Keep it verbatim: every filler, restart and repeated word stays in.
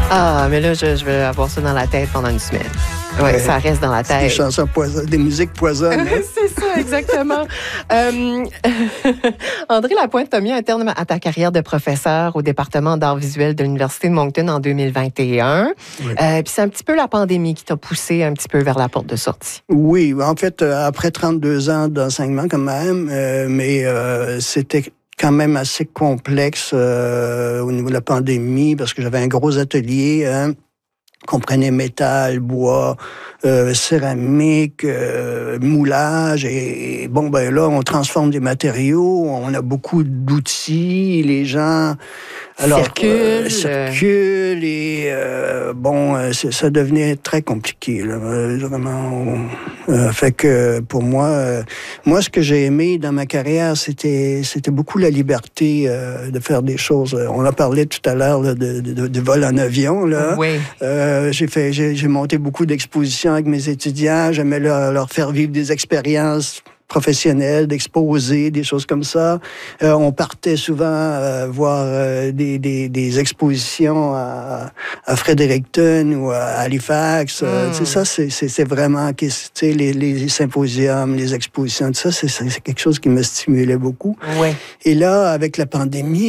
Ah, mais là, je, je vais avoir ça dans la tête pendant une semaine. Oui, ouais, ça reste dans la tête. Des chansons poisonnes, des musiques poisonnes. Hein? C'est ça, exactement. euh, André Lapointe, tu as mis un terme à ta carrière de professeur au département d'art visuel de l'Université de Moncton en deux mille vingt et un. Oui. Euh, puis c'est un petit peu la pandémie qui t'a poussé un petit peu vers la porte de sortie. Oui, en fait, après trente-deux ans d'enseignement quand même, euh, mais euh, c'était quand même assez complexe euh, au niveau de la pandémie parce que j'avais un gros atelier, hein, comprenait métal, bois, euh, céramique, euh, moulage. Et, et bon, ben là, on transforme des matériaux, on a beaucoup d'outils, les gens... Alors, circule, euh, circule et euh, bon, euh, ça devenait très compliqué. Là, vraiment. Euh, fait que pour moi, euh, moi, ce que j'ai aimé dans ma carrière, c'était c'était beaucoup la liberté euh, de faire des choses. On a parlé tout à l'heure là, de, de, de vol en avion. Là. Oui. Euh, j'ai fait, j'ai, j'ai monté beaucoup d'expositions avec mes étudiants. J'aimais leur, leur faire vivre des expériences professionnels, d'exposer, des choses comme ça. Euh, on partait souvent euh, voir euh, des, des, des expositions à, à Fredericton ou à Halifax. Mm. Euh, tu sais, ça, c'est, c'est, c'est vraiment... Tu sais, les, les symposiums, les expositions, tout ça, c'est, c'est quelque chose qui me stimulait beaucoup. Ouais. Et là, avec la pandémie,